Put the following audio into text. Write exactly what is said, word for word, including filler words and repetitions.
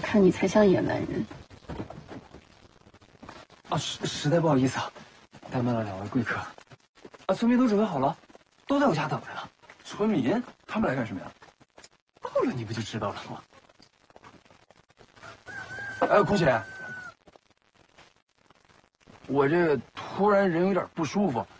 看你才像野蛮人。 啊，实实在不好意思啊，怠慢了两位贵客。啊，村民都准备好了，都在我家等着呢。 村民他们来干什么呀？ 到了你不就知道了吗？ 哎，空姐，我这突然人有点不舒服，